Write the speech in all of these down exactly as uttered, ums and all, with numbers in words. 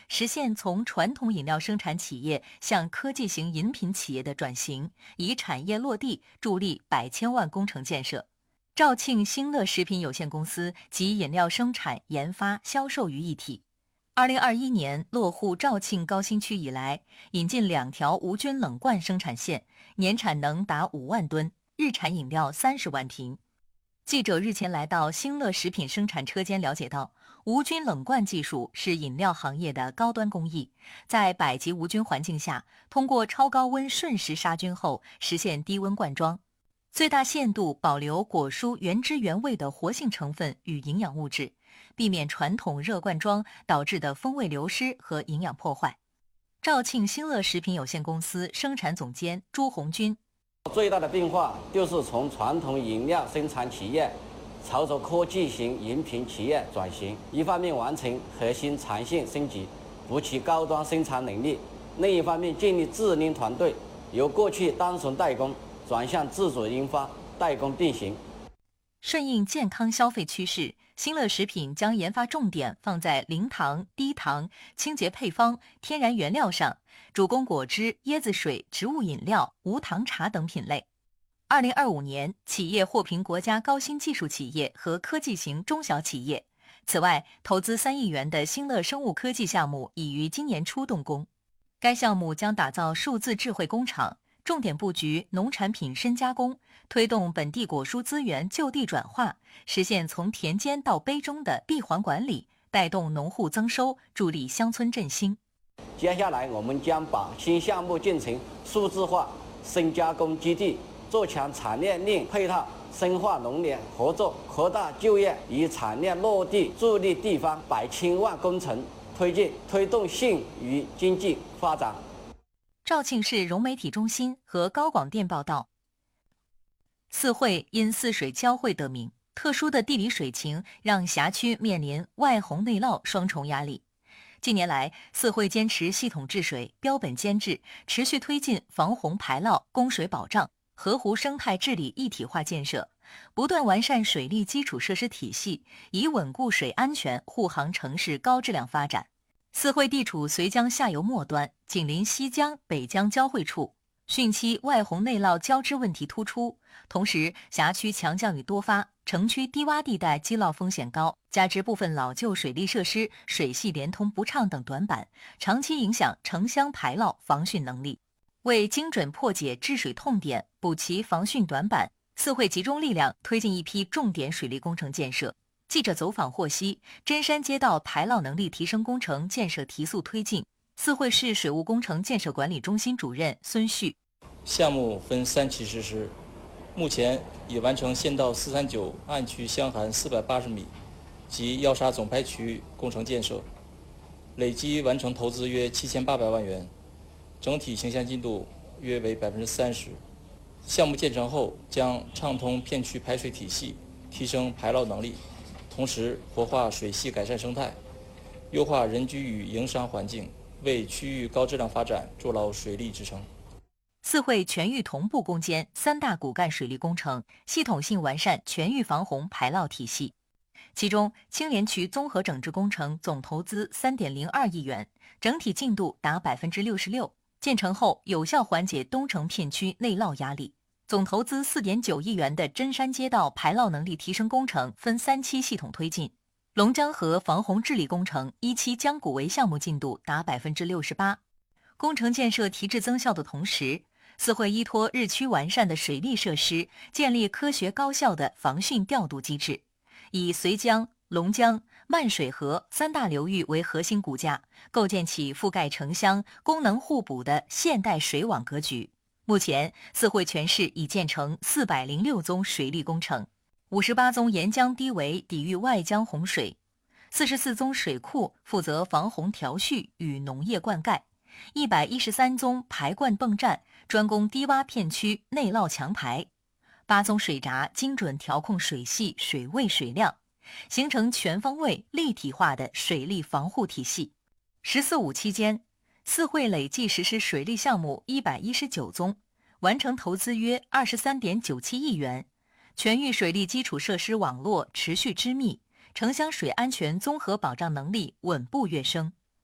实现从传统饮料生产企业向科技型饮品企业的转型，以产业落地助力百千万工程建设。肇庆兴乐食品有限公司集饮料生产、研发、销售于一体。二零二一年落户肇庆高新区以来，引进两条无菌冷罐生产线，年产能达五万吨，日产饮料三十万瓶。记者日前来到兴乐食品生产车间了解到，无菌冷罐技术是饮料行业的高端工艺，在百级无菌环境下，通过超高温瞬时杀菌后，实现低温灌装，最大限度保留果蔬原汁原味的活性成分与营养物质，避免传统热灌装导致的风味流失和营养破坏。肇庆兴乐食品有限公司生产总监朱红军： 最大的变化就是从传统饮料生产企业朝着科技型饮品企业转型，一方面完成核心产线升级，补齐高端生产能力；另一方面建立自营团队，由过去单纯代工转向自主研发、代工并行。 顺应健康消费趋势，兴乐食品将研发重点放在零糖、低糖、清洁配方、天然原料上，主攻果汁、椰子水、植物饮料、无糖茶等品类。二零二五年，企业获评国家高新技术企业和科技型中小企业。此外，投资三亿元的兴乐生物科技项目已于今年初动工。该项目将打造数字智慧工厂，重点布局农产品深加工，推动本地果蔬资源就地转化，实现从田间到杯中的闭环管理，带动农户增收，助力乡村振兴。 接下来，我们将把新项目建成数字化深加工基地，做强产业链配套，深化农联合作，扩大就业，以产业落地助力地方百千万工程推进，推动县域经济发展。 肇庆市融媒体中心和高广电报道，四惠因泗水交汇得名，特殊的地理水情让辖区面临外洪内涝双重压力。近年来，四惠坚持系统治水、标本监制，持续推进防洪排涝、供水保障、河湖生态治理一体化建设，不断完善水利基础设施体系，以稳固水安全护航城市高质量发展。四惠地处绥江下游末端，紧邻西江、北江交汇处，汛期外洪内涝交织问题突出，同时辖区强降雨多发，城区低洼地带积涝风险高，加之部分老旧水利设施水系连通不畅等短板，长期影响城乡排涝防汛能力。为精准破解治水痛点，补齐防汛短板，四惠集中力量推进一批重点水利工程建设。记者走访获悉，真山街道排涝能力提升工程建设提速推进。四惠市水务工程建设管理中心主任孙旭： 项目分三期实施，目前已完成县道四三九岸区箱涵四百八十米及药沙总排渠工程建设，累计完成投资约七千八百万元，整体形象进度约为百分之三十。项目建成后，将畅通片区排水体系，提升排涝能力，同时活化水系，改善生态，优化人居与营商环境，为区域高质量发展筑牢水利支撑。 四惠全域同步攻坚三大骨干水利工程，系统性完善全域防洪排涝体系。其中，青莲渠综合整治工程总投资 三点零二亿元，整体进度达 百分之六十六， 建成后有效缓解东城片区内涝压力。总投资 四点九亿元的真山街道排涝能力提升工程分三期系统推进。龙江河防洪治理工程一期江古围项目进度达 百分之六十八。工程建设提质增效的同时，四惠依托日趋完善的水利设施，建立科学高效的防汛调度机制，以绥江、龙江、漫水河三大流域为核心骨架，构建起覆盖城乡、功能互补的现代水网格局。目前，四惠全市已建成四百零六宗水利工程，五十八宗沿江堤围抵御外江洪水，四十四宗水库负责防洪调蓄与农业灌溉，一百一十三宗排灌泵站专攻低洼片区内涝强排，八宗水闸精准调控水系、水位、水量，形成全方位立体化的水利防护体系。十四五期间，四惠累计实施水利项目一百一十九宗，完成投资约 二十三点九七亿元，全域水利基础设施网络持续织密，城乡水安全综合保障能力稳步跃升。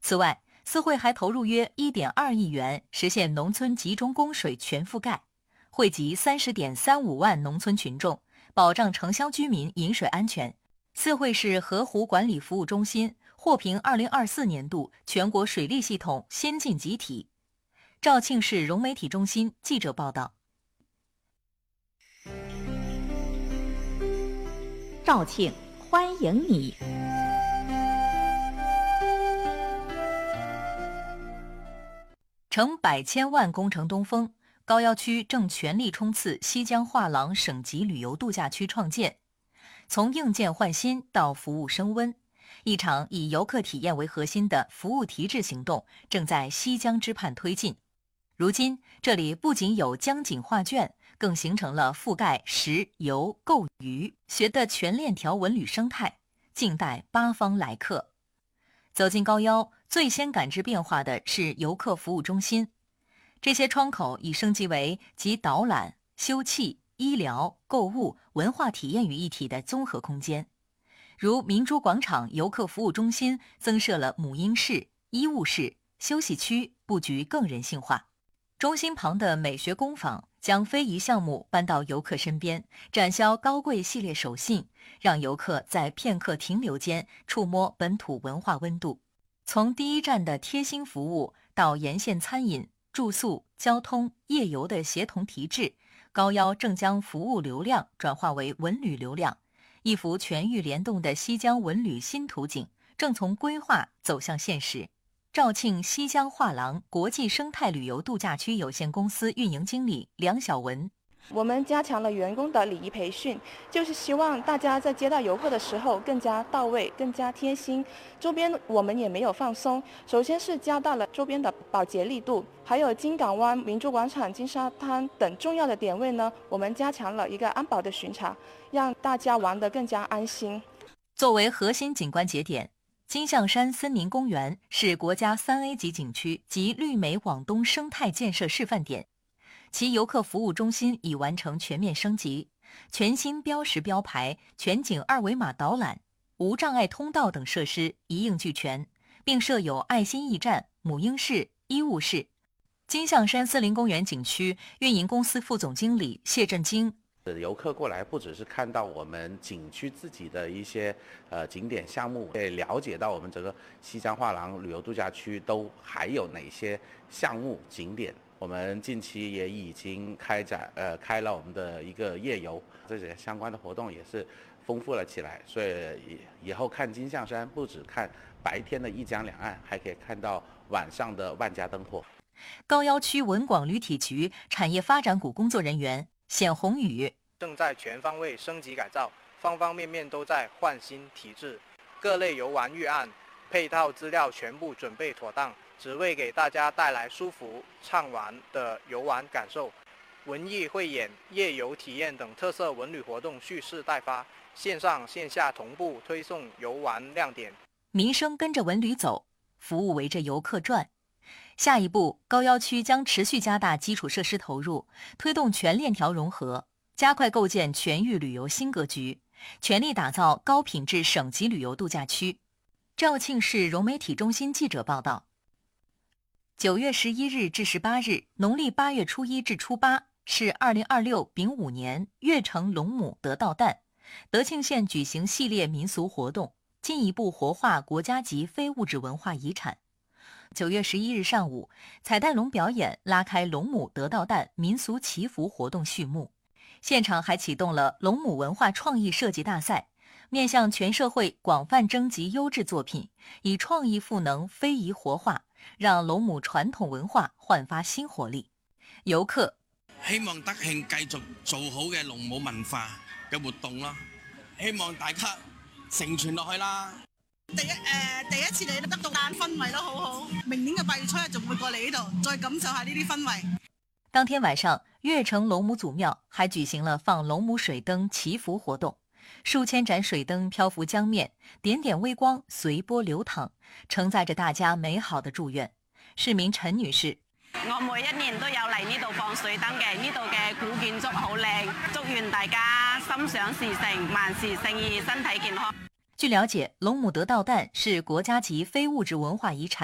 此外，四会还投入约 一点二亿元，实现农村集中供水全覆盖，惠及 三十点三五万农村群众，保障城乡居民饮水安全。四会市河湖管理服务中心获评二零二四年度全国水利系统先进集体。肇庆市融媒体中心记者报道。 肇庆，欢迎你！ 成百千万工程东风，高要区正全力冲刺西江画廊省级旅游度假区创建。从硬件换新到服务升温，一场以游客体验为核心的服务提质行动正在西江之畔推进。如今，这里不仅有江景画卷，更形成了覆盖食游购娱学的全链条文旅生态，静待八方来客。走进高要，最先感知变化的是游客服务中心。这些窗口已升级为集导览、休憩、医疗、购物、文化体验于一体的综合空间。如明珠广场游客服务中心增设了母婴室、医务室、休息区，布局更人性化。中心旁的美学工坊将非遗项目搬到游客身边，展销高贵系列手信，让游客在片刻停留间触摸本土文化温度。从第一站的贴心服务到沿线餐饮、住宿、交通、夜游的协同提质，高要正将服务流量转化为文旅流量，一幅全域联动的西江文旅新图景正从规划走向现实。肇庆西江画廊国际生态旅游度假区有限公司运营经理梁晓文： 我们加强了员工的礼仪培训，就是希望大家在接待游客的时候更加到位、更加贴心。周边我们也没有放松，首先是加大了周边的保洁力度，还有金港湾、明珠广场、金沙滩等重要的点位呢，我们加强了一个安保的巡查，让大家玩得更加安心。 作为核心景观节点，金象山森林公园是国家 三 A 级景区及绿美往东生态建设示范点。其游客服务中心已完成全面升级，全新标识标牌、全景二维码导览、无障碍通道等设施一应俱全，并设有爱心驿站、母婴室、医务室。金象山森林公园景区运营公司副总经理谢振京： 游客过来不只是看到我们景区自己的一些呃景点项目，也了解到我们整个西江画廊旅游度假区都还有哪些项目景点。我们近期也已经开展呃开了我们的一个夜游，这些相关的活动也是丰富了起来。所以以后看金象山不只看白天的一江两岸，还可以看到晚上的万家灯火。 高要区文广旅体局产业发展股工作人员冼宏宇： 正在全方位升级改造，方方面面都在换新提质，各类游玩预案、配套资料全部准备妥当，只为给大家带来舒服畅玩的游玩感受。文艺汇演、夜游体验等特色文旅活动蓄势待发，线上线下同步推送游玩亮点。 民生跟着文旅走，服务围着游客转。下一步，高要区将持续加大基础设施投入，推动全链条融合，加快构建全域旅游新格局，全力打造高品质省级旅游度假区。肇庆市融媒体中心记者报道：九月十一日至十八日，农历八月初一至初八是二零二六丙午年月城龙母得道诞，德庆县举行系列民俗活动，进一步活化国家级非物质文化遗产。九月十一日上午，彩带龙表演拉开龙母得道诞民俗祈福活动序幕。现场还启动了龙母文化创意设计大赛，面向全社会广泛征集优质作品，以创意赋能非遗活化，让龙母傳統文化煥發新活力。遊客希望德慶繼續做好嘅龍母文化嘅活動啦，希望大家承傳落去啦。 第一誒、呃、第一次嚟得到眼氛圍都好好，明年嘅八月初一仲會過嚟呢度，再感受下呢啲氛圍。 當天晚上，月城龍母祖廟還舉行了放龍母水燈祈福活動，數千盞水燈漂浮江面，點點微光隨波流淌，承載着大家美好的祝願。市民陳女士： 我每一年都有嚟呢度放水燈嘅，呢度嘅古建築好靚，祝願大家心想事成，萬事勝意，身體健康。 據了解，龍母得道誕是國家級非物質文化遺產。